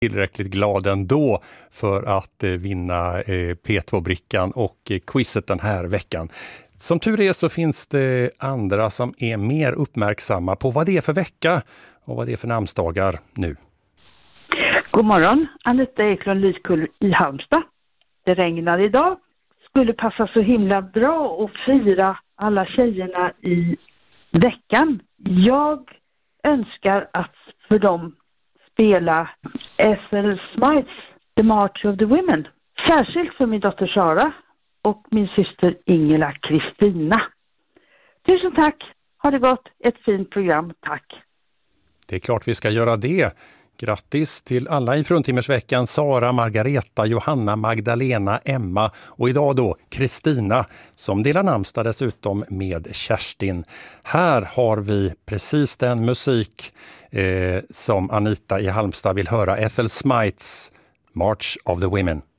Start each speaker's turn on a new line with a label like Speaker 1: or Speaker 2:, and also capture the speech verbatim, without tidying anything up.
Speaker 1: tillräckligt glad ändå för att eh, vinna eh, P två-brickan och eh, quizet den här veckan. Som tur är så finns det andra som är mer uppmärksamma på vad det är för vecka och vad det är för namnsdagar nu.
Speaker 2: God morgon, Anita Eklund Lyskull i Halmstad. Det regnar idag. Skulle passa så himla bra att fira alla tjejerna i veckan. Jag önskar att för dem spela Ethel Smythes The March of the Women. Särskilt för min dotter Sara och min syster Ingela Kristina. Tusen tack. Ha det gott. Ett fint program. Tack.
Speaker 1: Det är klart vi ska göra det. Grattis till alla i Fruntimmersveckan. Sara, Margareta, Johanna, Magdalena, Emma och idag då Kristina som delar namnsdag dessutom med Kerstin. Här har vi precis den musik eh, som Anita i Halmstad vill höra. Ethel Smythes March of the Women.